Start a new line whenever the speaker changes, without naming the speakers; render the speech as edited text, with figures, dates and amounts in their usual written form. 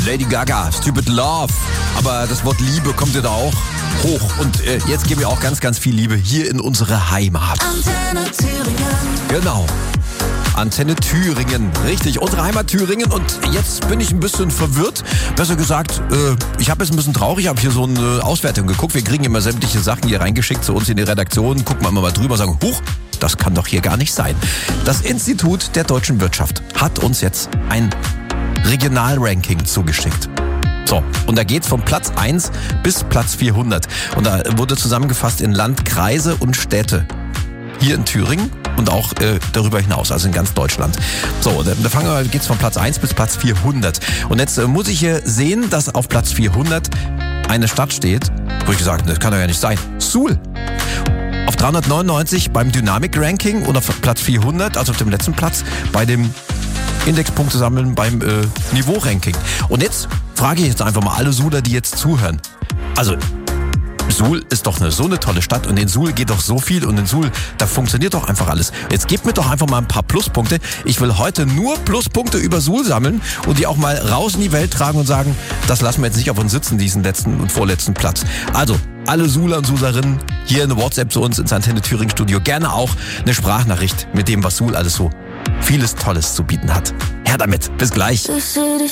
Lady Gaga, Stupid Love. Aber das Wort Liebe kommt ja da auch hoch. Und jetzt geben wir auch ganz, ganz viel Liebe hier in unsere Heimat.
Antenne Thüringen.
Genau. Antenne Thüringen, richtig, unsere Heimat Thüringen. Und jetzt bin ich ein bisschen verwirrt. Besser gesagt, ich habe jetzt ein bisschen traurig, ich habe hier so eine Auswertung geguckt. Wir kriegen immer sämtliche Sachen hier reingeschickt zu uns in die Redaktion, gucken wir immer mal drüber, sagen, huch, das kann doch hier gar nicht sein. Das Institut der deutschen Wirtschaft hat uns jetzt ein Regionalranking zugeschickt. So, und da geht's von Platz 1 bis Platz 400. Und da wurde zusammengefasst in Land, Kreise und Städte. Hier in Thüringen und auch darüber hinaus, also in ganz Deutschland. So, da geht's von Platz 1 bis Platz 400. Und jetzt muss ich hier sehen, dass auf Platz 400 eine Stadt steht, wo ich gesagt habe, das kann doch ja nicht sein. Suhl. Auf 399 beim Dynamik-Ranking und auf Platz 400, also auf dem letzten Platz, bei dem Indexpunkte sammeln beim Niveau-Ranking. Und jetzt frage ich jetzt einfach mal alle Suhler, die jetzt zuhören. Also, Suhl ist doch so eine tolle Stadt und in Suhl geht doch so viel und in Suhl, da funktioniert doch einfach alles. Jetzt gebt mir doch einfach mal ein paar Pluspunkte. Ich will heute nur Pluspunkte über Suhl sammeln und die auch mal raus in die Welt tragen und sagen, das lassen wir jetzt nicht auf uns sitzen, diesen letzten und vorletzten Platz. Also, alle Suhler und Suhlerinnen hier eine WhatsApp zu uns ins Antenne Thüringen Studio. Gerne auch eine Sprachnachricht mit dem, was Suhl alles so vieles Tolles zu bieten hat. Her damit. Bis gleich.